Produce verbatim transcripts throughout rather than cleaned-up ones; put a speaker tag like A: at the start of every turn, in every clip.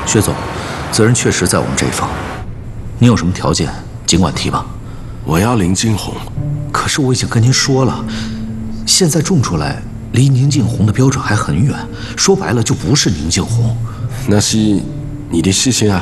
A: 薛总，责任确实在我们这一方，您有什么条件尽管提吧。
B: 我要林静红，
A: 可是我已经跟您说了，现在种出来离宁静红的标准还很远，说白了就不是宁静红。
B: 那是你的事情啊。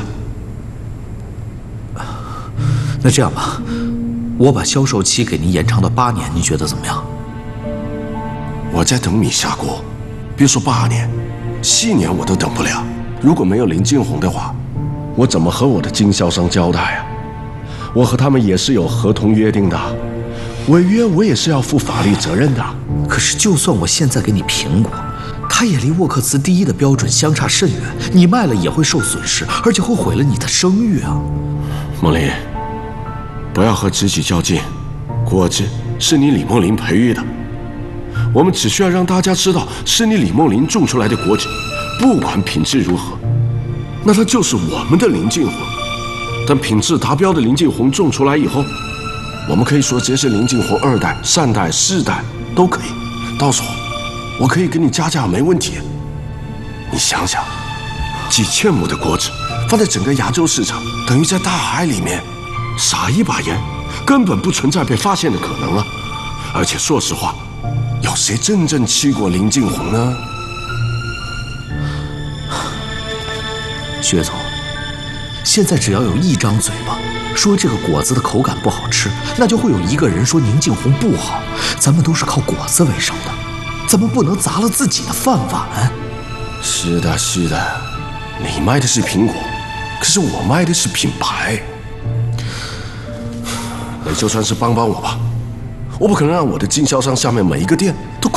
A: 那这样吧，我把销售期给您延长到八年，您觉得怎么样？
B: 我在等米下锅，别说八年，七年我都等不了。如果没有林静红的话，我怎么和我的经销商交代啊？我和他们也是有合同约定的，违约我也是要负法律责任的。
A: 可是就算我现在给你评估，它也离沃克茨第一的标准相差甚远，你卖了也会受损失，而且会毁了你的声誉啊！
B: 梦玲，不要和知己较劲，果子是你李梦玲培育的，我们只需要让大家知道是你李梦玲种出来的果子，不管品质如何，那它就是我们的林静红。等品质达标的林静红种出来以后，我们可以说这是林静红二代、三代、四代都可以，到时候我可以给你加价没问题。你想想，几千亩的果子放在整个亚洲市场，等于在大海里面撒一把盐，根本不存在被发现的可能啊！而且说实话，有谁真正吃过林静红呢？
A: 薛总，现在只要有一张嘴巴说这个果子的口感不好吃，那就会有一个人说宁静红不好。咱们都是靠果子为生的，咱们不能砸了自己的饭碗。
B: 是的，是的，你卖的是苹果，可是我卖的是品牌。你就算是帮帮我吧，我不可能让我的经销商下面每一个店